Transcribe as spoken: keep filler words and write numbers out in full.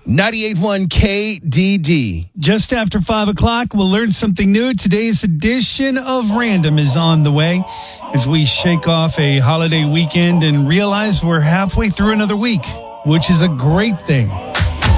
ninety-eight point one K D D. Just after five o'clock, we'll learn something new. Today's edition of Random is on the way as we shake off a holiday weekend and realize we're halfway through another week, which is a great thing.